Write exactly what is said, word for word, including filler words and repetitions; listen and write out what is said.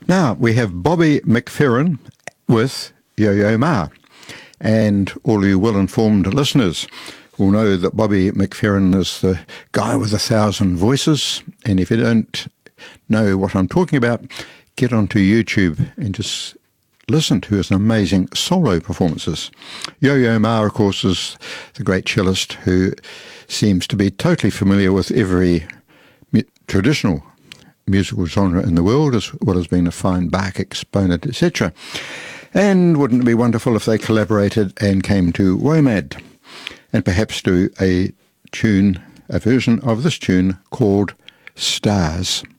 Now, we have Bobby McFerrin with Yo-Yo Ma. And all you well-informed listeners will know that Bobby McFerrin is the guy with a thousand voices. And if you don't know what I'm talking about, get onto YouTube and just listen to his amazing solo performances. Yo-Yo Ma, of course, is the great cellist who seems to be totally familiar with every mu- traditional musical genre in the world, as well as being a fine Bach exponent, et cetera. And wouldn't it be wonderful if they collaborated and came to WOMAD and perhaps do a tune, a version of this tune called Stars.